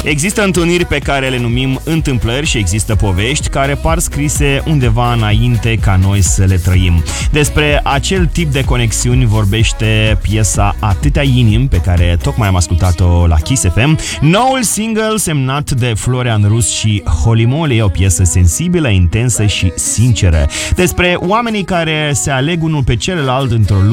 Există întâlniri pe care le numim întâmplări și există povești care par scrise undeva înainte ca noi să le trăim. Despre acel tip de conexiuni vorbește piesa Atâtea Inimi pe care tocmai am ascultat-o la Kiss FM. Noul single semnat de Florian Rus și Holy Moly, o piesă sensibilă, intensă și sinceră. Despre oamenii care se aleg unul pe celălalt într-o lume